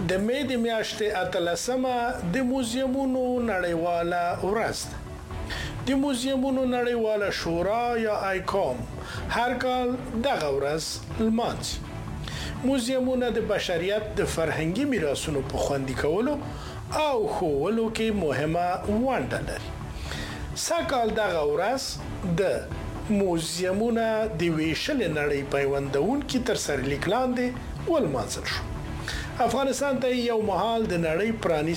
د مې د میاشتې 18مه د موزیمونو نړیواله ورځ ده. د موزیمونو نړیواله شورا یا آیکام هر کال دغه ورځ لمانځي. موزیمونه د بشریت د فرهنګي میراثونو په خوندي کولو او ښوولو کې مهمه ونډه لري. سږکال دغه ورځ د موزیمونه د ویشلې نړۍ پیوندونکي تر سرلیک لاندې ولمانځل شو. افغانستان ته یو مهال د نړۍ پرانیستي